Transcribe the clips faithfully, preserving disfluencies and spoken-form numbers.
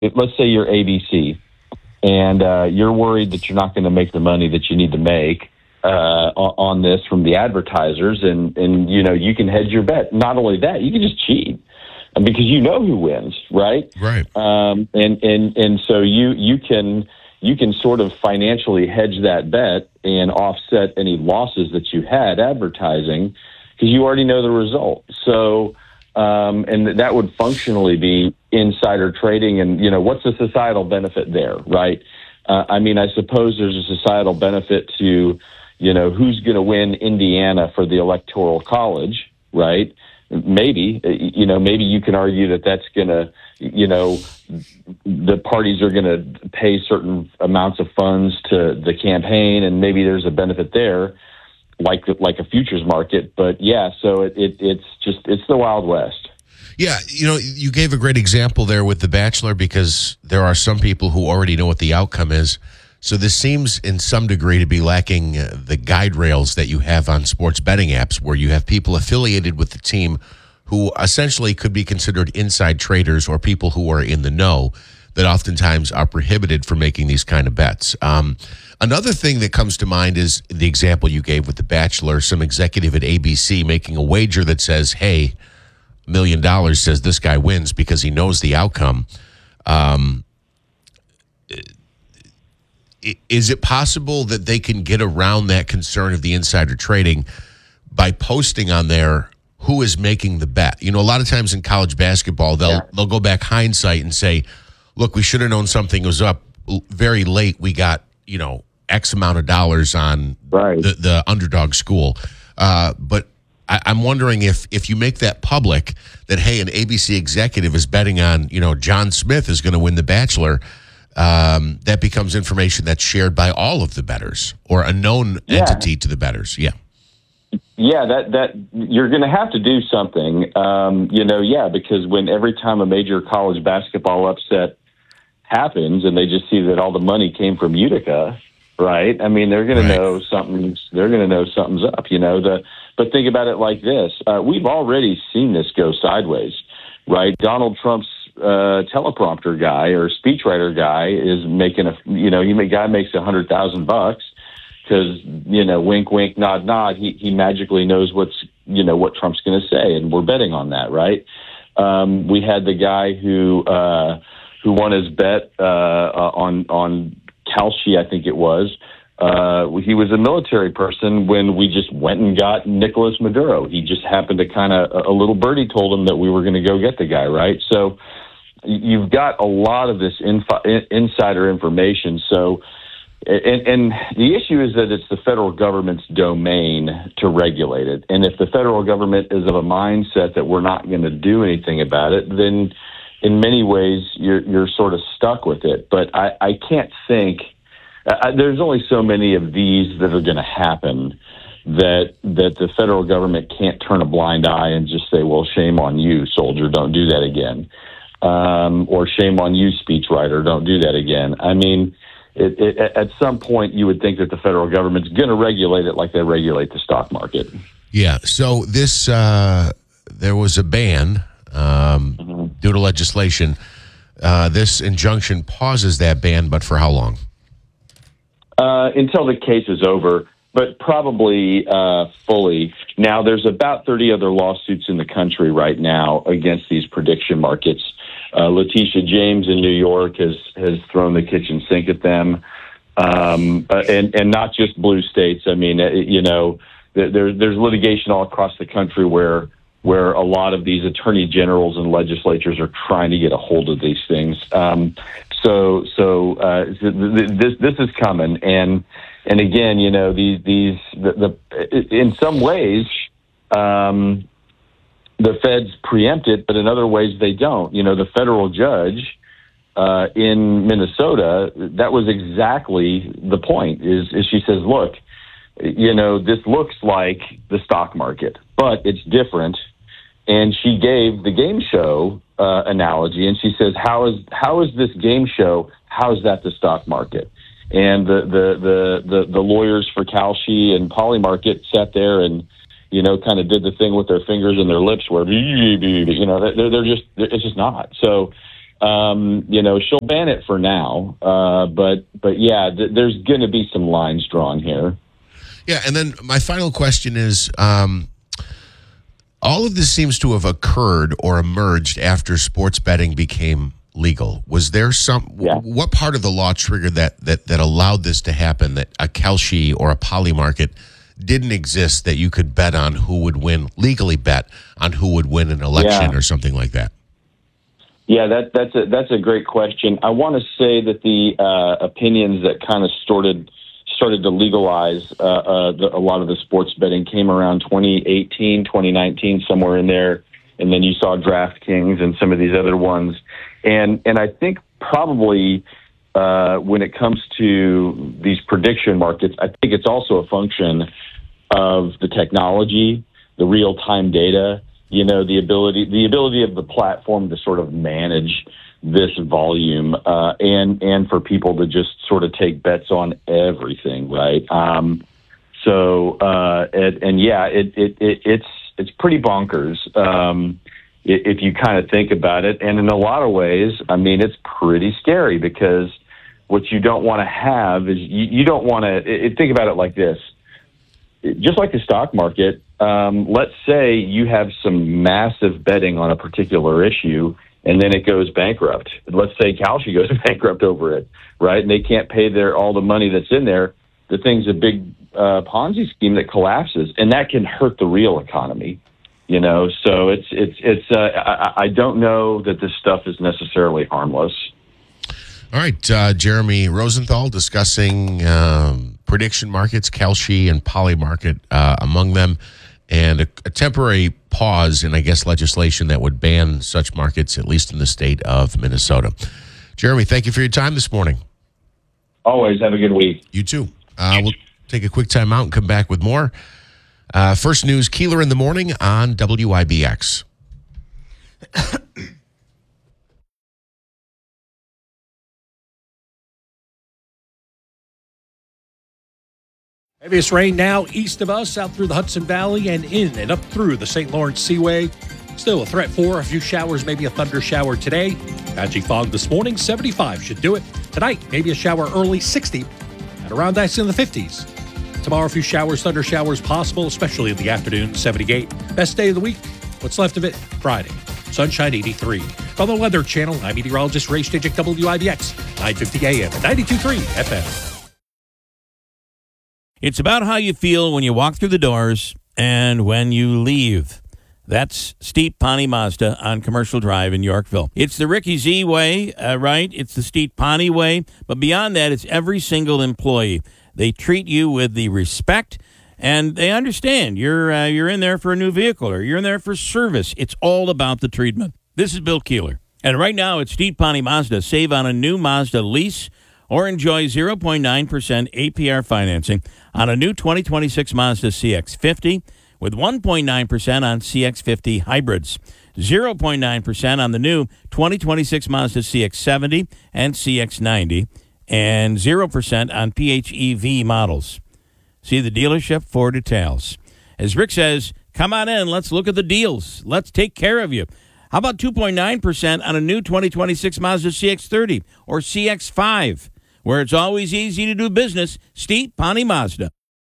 if, let's say you're A B C, and uh, you're worried that you're not going to make the money that you need to make uh, on this from the advertisers, and, and, you know, you can hedge your bet. Not only that, you can just cheat because you know who wins, right? Right. Um, and, and, and so you, you can, you can sort of financially hedge that bet and offset any losses that you had advertising because you already know the result. So, um, and that would functionally be insider trading. And, you know, what's the societal benefit there, right? Uh, I mean, I suppose there's a societal benefit to, you know, who's going to win Indiana for the Electoral College, right? Maybe, you know, maybe you can argue that that's going to, you know, the parties are going to pay certain amounts of funds to the campaign, and maybe there's a benefit there, like like a futures market. But yeah, so it, it it's just it's the Wild West. Yeah, you know, you gave a great example there with The Bachelor because there are some people who already know what the outcome is. So this seems in some degree to be lacking uh, the guide rails that you have on sports betting apps where you have people affiliated with the team who essentially could be considered inside traders or people who are in the know that oftentimes are prohibited from making these kind of bets. Um, another thing that comes to mind is the example you gave with The Bachelor, some executive at A B C making a wager that says, hey, a million dollars says this guy wins because he knows the outcome. Um Is it possible that they can get around that concern of the insider trading by posting on there who is making the bet? You know, a lot of times in college basketball, they'll yeah. they'll go back hindsight and say, look, we should have known something was up very late. We got, you know, X amount of dollars on right. the, the underdog school. Uh, but I, I'm wondering if if you make that public that, hey, an A B C executive is betting on, you know, John Smith is going to win The Bachelor, Um, that becomes information that's shared by all of the bettors or a known yeah. entity to the bettors. Yeah. Yeah, that, that you're going to have to do something, um, you know, yeah, because when every time a major college basketball upset happens and they just see that all the money came from Utica, right? I mean, they're going right. to know something's, they're going to know something's up, you know, the, but think about it like this. Uh, we've already seen this go sideways, right? Donald Trump's uh, teleprompter guy or speechwriter guy is making a, you know, he guy makes a hundred thousand bucks because, you know, wink, wink, nod, nod. He, he magically knows what's, you know, what Trump's going to say. And we're betting on that. Right. Um, we had the guy who, uh, who won his bet, uh, uh on, on Kalshi, I think it was. Uh, he was a military person when we just went and got Nicolas Maduro. He just happened to kind of, a little birdie told him that we were going to go get the guy, right? So you've got a lot of this info, insider information. So, and, and the issue is that it's the federal government's domain to regulate it. And if the federal government is of a mindset that we're not going to do anything about it, then in many ways you're, you're sort of stuck with it. But I, I can't think... Uh, there's only so many of these that are going to happen that that the federal government can't turn a blind eye and just say, well, shame on you, soldier, don't do that again. Um, or shame on you, speechwriter, don't do that again. I mean, it, it, at some point you would think that the federal government's going to regulate it like they regulate the stock market. Yeah, so this, uh, there was a ban um, mm-hmm. due to legislation. Uh, this injunction pauses that ban, but for how long? Uh, until the case is over, but probably uh, fully. Now, there's about thirty other lawsuits in the country right now against these prediction markets. Uh, Letitia James in New York has, has thrown the kitchen sink at them, um, uh, and, and not just blue states. I mean, it, you know, there, there's litigation all across the country where where a lot of these attorney generals and legislatures are trying to get a hold of these things. Um, So, so uh, this this is coming, and and again, you know, these these the, the in some ways, um, the feds preempt it, but in other ways they don't. You know, the federal judge uh, in Minnesota, that was exactly the point. Is is she says, look, you know, this looks like the stock market, but it's different. And she gave the game show uh, analogy, and she says, "How is how is this game show? How is that the stock market?" And the the the the, the lawyers for Kalshi and Polymarket sat there and, you know, kind of did the thing with their fingers and their lips, where, you know, they're they're just it's just not. So Um, you know, she'll ban it for now. Uh, but, but yeah, th- there's going to be some lines drawn here. Yeah, and then my final question is, um, all of this seems to have occurred or emerged after sports betting became legal. Was there some, Yeah. what part of the law triggered that, that, that allowed this to happen, that a Kalshi or a Polymarket didn't exist, that you could bet on who would win, legally bet on who would win an election Yeah. or something like that? Yeah, that, that's a that's a great question. I want to say that the uh, opinions that kind of started started to legalize uh, uh, the, a lot of the sports betting came around twenty eighteen, twenty nineteen, somewhere in there, and then you saw DraftKings and some of these other ones, and and I think probably uh, when it comes to these prediction markets, I think it's also a function of the technology, the real time data. You know, the ability the ability of the platform to sort of manage this volume uh, and and for people to just sort of take bets on everything, right? Um, so uh, and, and yeah, it, it, it it's it's pretty bonkers um, if you kind of think about it. And in a lot of ways, I mean, it's pretty scary because what you don't want to have is you, you don't want to think about it like this. Just like the stock market, um, let's say you have some massive betting on a particular issue, and then it goes bankrupt. Let's say Kalshi goes bankrupt over it, right? And they can't pay their all the money that's in there. The thing's a big uh, Ponzi scheme that collapses, and that can hurt the real economy. You know, so it's it's it's. Uh, I, I don't know that this stuff is necessarily harmless. All right, uh, Jeremy Rosenthal discussing um, prediction markets, Kalshi and Polymarket uh, among them, and a, a temporary pause in, I guess, legislation that would ban such markets, at least in the state of Minnesota. Jeremy, thank you for your time this morning. Always have a good week. You too. Uh, we'll take a quick time out and come back with more. Uh, first news, Keeler in the morning on W I B X. Heaviest rain now east of us, out through the Hudson Valley and in and up through the Saint Lawrence Seaway. Still a threat for a few showers, maybe a thunder shower today. Patchy fog this morning, seventy-five should do it. Tonight, maybe a shower early, sixty. At around ice in the fifties. Tomorrow, a few showers, thunder showers possible, especially in the afternoon, seventy-eight. Best day of the week, what's left of it, Friday. Sunshine, eighty-three. From the Weather Channel, I'm meteorologist Ray Stijik, W I B X, nine fifty A M and ninety-two point three F M. It's about how you feel when you walk through the doors and when you leave. That's Steep Pawnee Mazda on Commercial Drive in Yorkville. It's the Ricky Z way, uh, right? It's the Steep Pawnee way. But beyond that, it's every single employee. They treat you with the respect, and they understand you're uh, you're in there for a new vehicle or you're in there for service. It's all about the treatment. This is Bill Keeler. And right now at Steep Pawnee Mazda, save on a new Mazda lease or enjoy zero point nine percent A P R financing on a new twenty twenty-six Mazda C X fifty with one point nine percent on C X fifty hybrids, zero point nine percent on the new twenty twenty-six Mazda C X seventy and C X ninety, and zero percent on P H E V models. See the dealership for details. As Rick says, come on in, let's look at the deals. Let's take care of you. How about two point nine percent on a new twenty twenty-six Mazda C X thirty or C X five? Where it's always easy to do business, Steep Pawnee Mazda.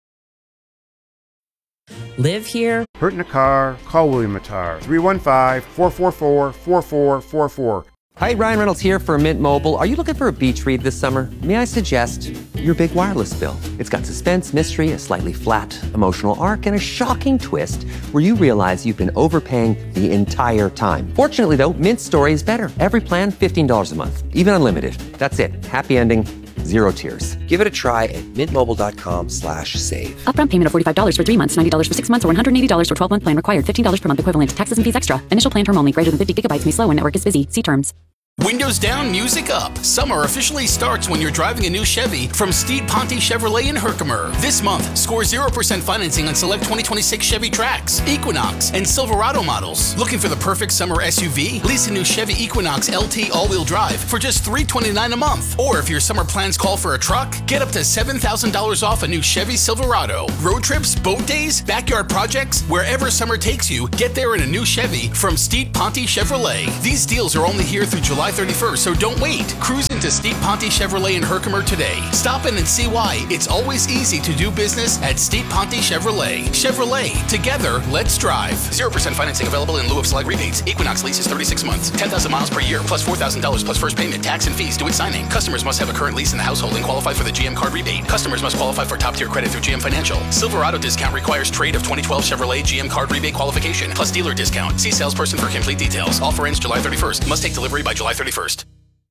Live here. Hurt in a car? Call William Attar. three one five, four four four, four four four four. Hi, Ryan Reynolds here for Mint Mobile. Are you looking for a beach read this summer? May I suggest your big wireless bill? It's got suspense, mystery, a slightly flat emotional arc, and a shocking twist where you realize you've been overpaying the entire time. Fortunately, though, Mint's story is better. Every plan, fifteen dollars a month, even unlimited. That's it. Happy ending, zero tears. Give it a try at mintmobile.com slash save. Upfront payment of forty-five dollars for three months, ninety dollars for six months, or one hundred eighty dollars for twelve-month plan required. fifteen dollars per month equivalent. Taxes and fees extra. Initial plan term only. Greater than fifty gigabytes may slow when network is busy. See terms. Windows down, music up. Summer officially starts when you're driving a new Chevy from Steed Ponte Chevrolet in Herkimer. This month, score zero percent financing on select twenty twenty-six Chevy Trax, Equinox, and Silverado models. Looking for the perfect summer S U V? Lease a new Chevy Equinox L T all-wheel drive for just three hundred twenty-nine dollars a month. Or if your summer plans call for a truck, get up to seven thousand dollars off a new Chevy Silverado. Road trips, boat days, backyard projects, wherever summer takes you, get there in a new Chevy from Steed Ponte Chevrolet. These deals are only here through July July thirty-first, so don't wait. Cruise into Steep Ponte Chevrolet in Herkimer today. Stop in and see why it's always easy to do business at Steep Ponte Chevrolet. Chevrolet, together, let's drive. zero percent financing available in lieu of select rebates. Equinox lease is thirty-six months, ten thousand miles per year, plus four thousand dollars plus first payment, tax and fees due at signing. Customers must have a current lease in the household and qualify for the G M card rebate. Customers must qualify for top-tier credit through G M Financial. Silverado discount requires trade of twenty twelve Chevrolet G M card rebate qualification, plus dealer discount. See salesperson for complete details. Offer ends July thirty-first. Must take delivery by July thirty-first.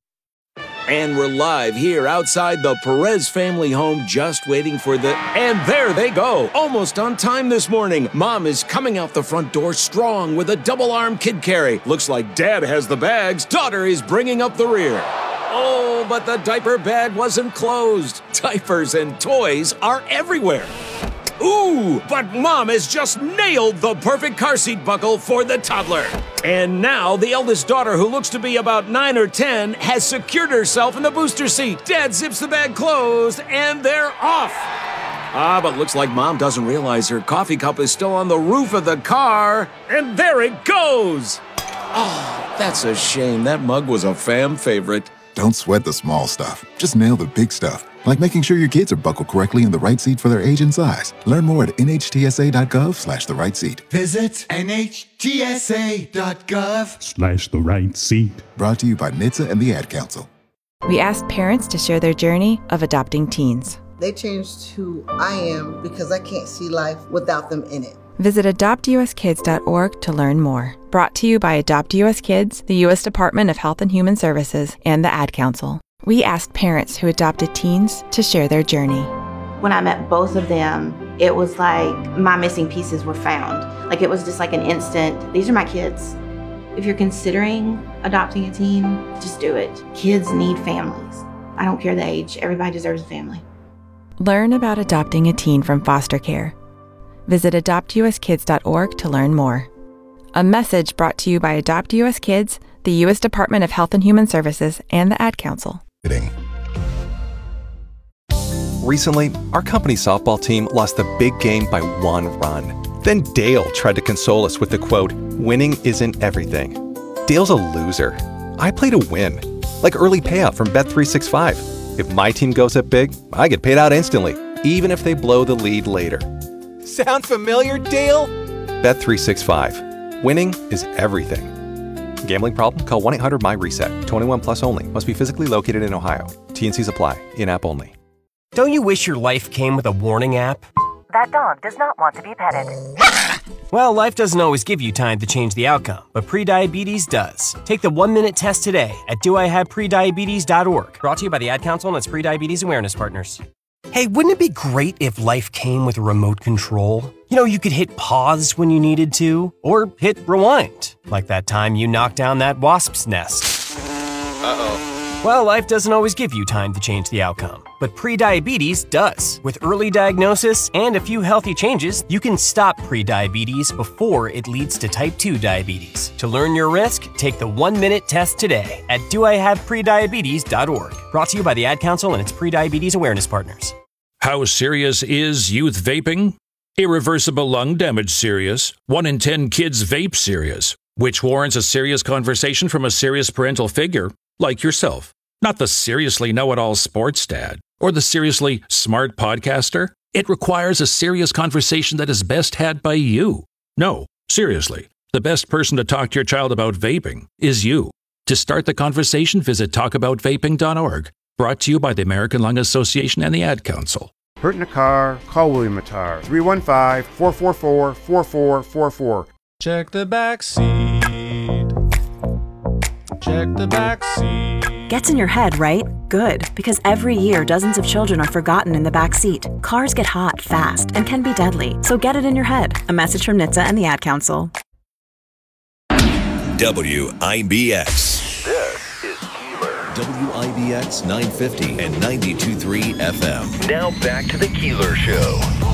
And we're live here outside the Perez family home, just waiting for the... And there they go! Almost on time this morning. Mom is coming out the front door strong with a double-arm kid carry. Looks like Dad has the bags. Daughter is bringing up the rear. Oh, but the diaper bag wasn't closed. Diapers and toys are everywhere. Ooh, but Mom has just nailed the perfect car seat buckle for the toddler. And now the eldest daughter, who looks to be about nine or ten, has secured herself in the booster seat. Dad zips the bag closed, and they're off. Ah, but looks like Mom doesn't realize her coffee cup is still on the roof of the car. And there it goes. Oh, that's a shame. That mug was a fam favorite. Don't sweat the small stuff. Just nail the big stuff, like making sure your kids are buckled correctly in the right seat for their age and size. Learn more at nhtsa.gov slash the right seat. Visit nhtsa.gov slash the right seat. Brought to you by N H T S A and the Ad Council. We asked parents to share their journey of adopting teens. They changed who I am because I can't see life without them in it. Visit adopt u s kids dot org to learn more. Brought to you by Adopt U S Kids, the U S Department of Health and Human Services, and the Ad Council. We asked parents who adopted teens to share their journey. When I met both of them, it was like my missing pieces were found. Like it was just like an instant, these are my kids. If you're considering adopting a teen, just do it. Kids need families. I don't care the age, everybody deserves a family. Learn about adopting a teen from foster care. Visit adopt u s kids dot org to learn more. A message brought to you by Adopt U S Kids, the U S Department of Health and Human Services, and the Ad Council. Recently, our company softball team lost the big game by one run. Then Dale tried to console us with the quote, "Winning isn't everything." Dale's a loser. I play to win, like early payout from Bet three sixty-five. If my team goes up big, I get paid out instantly, even if they blow the lead later. Sound familiar, Dale? Bet three sixty-five. Winning is everything. Gambling problem? Call one eight hundred M Y reset. twenty-one plus only. Must be physically located in Ohio. T N Cs apply. In-app only. Don't you wish your life came with a warning app? That dog does not want to be petted. Well, life doesn't always give you time to change the outcome, but prediabetes does. Take the one-minute test today at do I have prediabetes dot org. Brought to you by the Ad Council and its Prediabetes Awareness Partners. Hey, wouldn't it be great if life came with a remote control? You know, you could hit pause when you needed to, or hit rewind, like that time you knocked down that wasp's nest. Uh-oh. Well, life doesn't always give you time to change the outcome, but prediabetes does. With early diagnosis and a few healthy changes, you can stop prediabetes before it leads to type two diabetes. To learn your risk, take the one-minute test today at do I have prediabetes dot org. Brought to you by the Ad Council and its Prediabetes Awareness Partners. How serious is youth vaping? Irreversible lung damage serious. One in ten kids vape serious, which warrants a serious conversation from a serious parental figure like yourself. Not the seriously know-it-all sports dad or the seriously smart podcaster. It requires a serious conversation that is best had by you. No, seriously, the best person to talk to your child about vaping is you. To start the conversation, visit talk about vaping dot org. Brought to you by the American Lung Association and the Ad Council. Hurt in a car? Call William Attar. three one five, four four four, four four four four. Check the back seat. Check the back seat. Gets in your head, right? Good, because every year dozens of children are forgotten in the back seat. Cars get hot fast and can be deadly, so get it in your head. A message from N H T S A and the Ad Council. W I B X. This is Keeler. W I B X nine fifty and ninety-two point three F M. Now back to the Keeler Show.